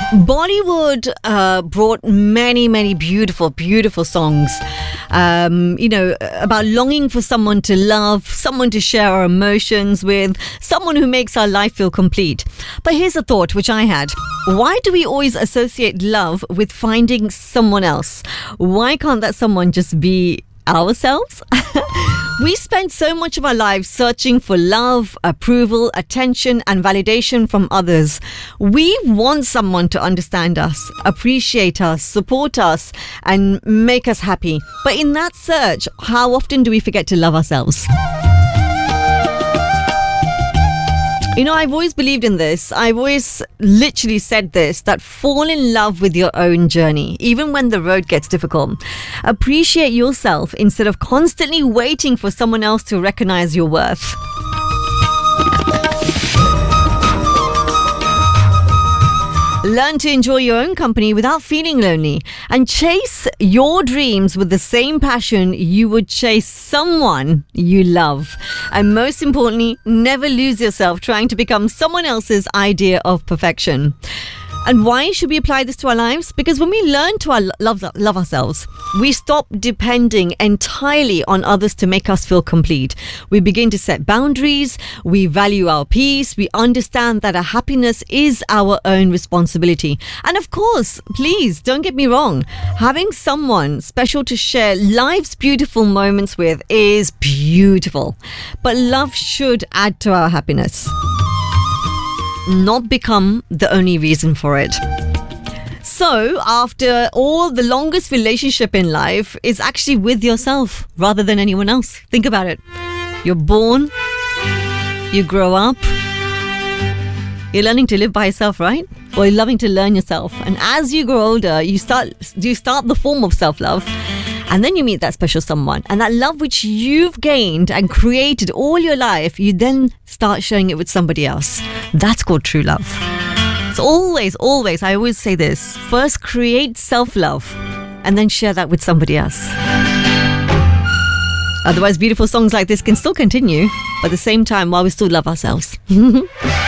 Bollywood brought many beautiful, beautiful songs, about longing for someone to love, someone to share our emotions with, someone who makes our life feel complete. But here's a thought which I had. Why do we always associate love with finding someone else? Why can't that someone just be ourselves? We spend so much of our lives searching for love, approval, attention, and validation from others. We want someone to understand us, appreciate us, support us, and make us happy. But in that search, how often do we forget to love ourselves? I've always believed in this. I've always literally said this, that fall in love with your own journey, even when the road gets difficult. Appreciate yourself instead of constantly waiting for someone else to recognize your worth. Learn to enjoy your own company without feeling lonely, and chase your dreams with the same passion you would chase someone you love. And most importantly, never lose yourself trying to become someone else's idea of perfection. And why should we apply this to our lives? Because when we learn to love ourselves, we stop depending entirely on others to make us feel complete. We begin to set boundaries, we value our peace, we understand that our happiness is our own responsibility. And of course, please don't get me wrong, having someone special to share life's beautiful moments with is beautiful. But love should add to our happiness, not become the only reason for it. So, after all, the longest relationship in life is actually with yourself rather than anyone else. Think about it. You're born, you grow up, you're learning to live by yourself, right? Or you're loving to learn yourself. And as you grow older, you start the form of self-love. And then you meet that special someone. And that love which you've gained and created all your life, you then start sharing it with somebody else. That's called true love. So always, I always say this. First, create self-love and then share that with somebody else. Otherwise, beautiful songs like this can still continue, but at the same time, while we still love ourselves.